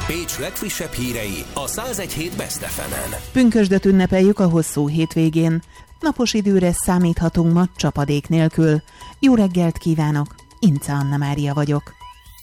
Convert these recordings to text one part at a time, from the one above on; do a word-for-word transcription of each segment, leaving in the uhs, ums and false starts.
Pécs legfrissebb hírei a száz egy hét Best ef emen. Pünkösdöt ünnepeljük a hosszú hétvégén. Napos időre számíthatunk ma csapadék nélkül. Jó reggelt kívánok, Ince Anna Mária vagyok.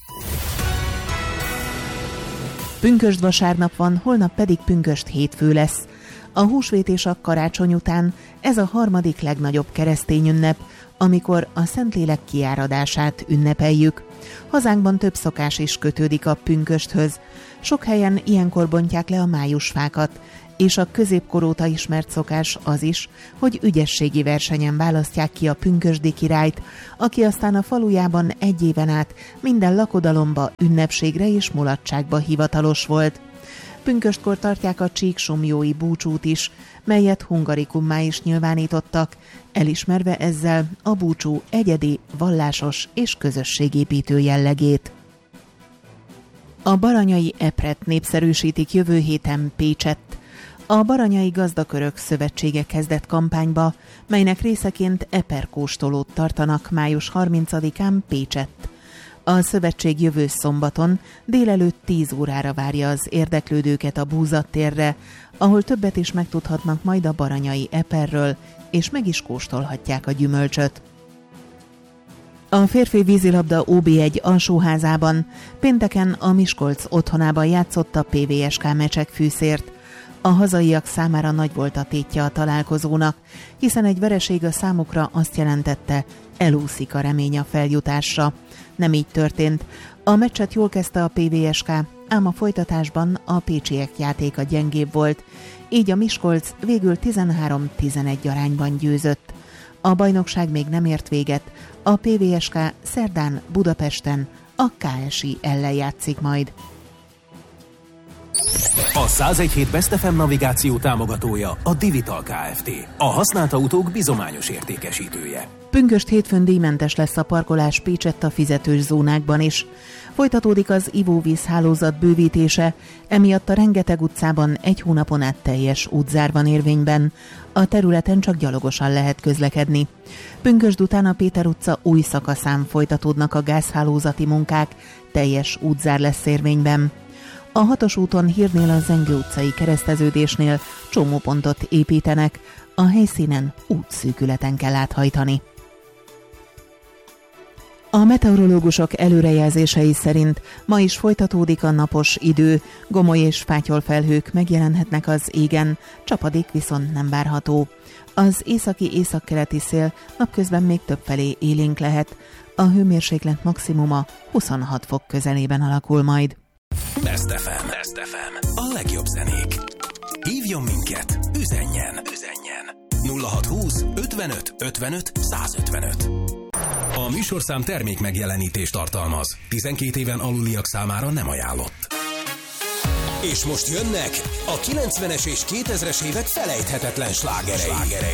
Pünkösd vasárnap van, holnap pedig pünkösd hétfő lesz. A húsvét és a karácsony után ez a harmadik legnagyobb keresztény ünnep, amikor a Szentlélek kiáradását ünnepeljük. Hazánkban több szokás is kötődik a pünkösdhöz. Sok helyen ilyenkor bontják le a májusfákat, és a középkor óta ismert szokás az is, hogy ügyességi versenyen választják ki a pünkösdi királyt, aki aztán a falujában egy éven át minden lakodalomba, ünnepségre és mulatságba hivatalos volt. Pünköstkor tartják a csíksomjói búcsút is, melyet hungarikummá is nyilvánítottak, elismerve ezzel a búcsú egyedi, vallásos és közösségépítő jellegét. A Baranyai epret népszerűsítik jövő héten Pécsett. A Baranyai Gazdakörök Szövetsége kezdett kampányba, melynek részeként eperkóstolót tartanak május harmincadikán Pécsett. A szövetség jövő szombaton délelőtt tíz órára várja az érdeklődőket a Búzattérre, ahol többet is megtudhatnak majd a baranyai eperről, és meg is kóstolhatják a gyümölcsöt. A férfi vízilabda ó bé egy alsóházában pénteken a Miskolc otthonában játszott a pé vé es ká Mecsek Fűszért. A hazaiak számára nagy volt a tétje a találkozónak, hiszen egy vereség a számukra azt jelentette, elúszik a remény a feljutásra. Nem így történt. A meccset jól kezdte a pé vé es ká, ám a folytatásban a pécsiek játéka gyengébb volt, így a Miskolc végül tizenhárom tizenegy arányban győzött. A bajnokság még nem ért véget, a pé vé es ká szerdán Budapesten a ká es i ellen játszik majd. A száz egy hét Best ef em navigáció támogatója a Divital Kft. A használt autók bizományos értékesítője. Pünkösd hétfőn díjmentes lesz a parkolás Pécsett a fizetős zónákban is. Folytatódik az ivóvíz hálózat bővítése, emiatt a rengeteg utcában egy hónapon át teljes útzár van érvényben. A területen csak gyalogosan lehet közlekedni. Pünkösd után a Péter utca új szakaszán folytatódnak a gázhálózati munkák, teljes útzár lesz érvényben. A hatos úton hírnél a Zengő utcai kereszteződésnél csomópontot építenek, a helyszínen útszűkületen kell áthajtani. A meteorológusok előrejelzései szerint ma is folytatódik a napos idő, gomoly és fátyolfelhők megjelenhetnek az égen, csapadék viszont nem várható. Az északi északkeleti szél napközben még többfelé élénk lehet, a hőmérséklet maximuma huszonhat fok közelében alakul majd. Best ef em. Best ef em. A legjobb zenék. Hívjon minket, üzenjen, üzenjen. nulla hat húsz ötvenöt ötvenöt százötvenöt. A műsorszám termék megjelenítést tartalmaz. tizenkét éven aluliak számára nem ajánlott. És most jönnek a kilencvenes és kétezres évek felejthetetlen slágerei.